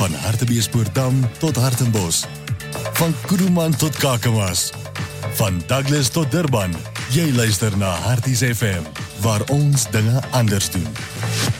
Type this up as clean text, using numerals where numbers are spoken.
Van Hartbeespoortdam tot Hartenbos. Van Kuruman tot Kakamas. Van Douglas tot Durban. Jy luister na Harties FM, waar ons dinge anders doen.